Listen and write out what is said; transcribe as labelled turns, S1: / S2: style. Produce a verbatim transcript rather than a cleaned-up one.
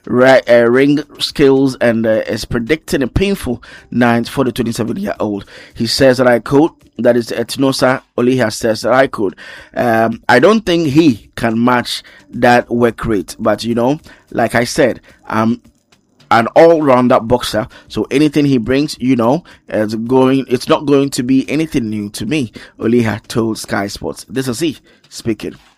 S1: right, uh, ring skills and uh, is predicting a painful night for the twenty-seven-year-old. He says that I quote, that is Etinosa Oliha says that I could. Um, I don't think he can match that work rate, but you know, like I said, um, an all-rounder boxer, so anything he brings, you know, is going. It's not going to be anything new to me. Oliha told Sky Sports. This is he speaking.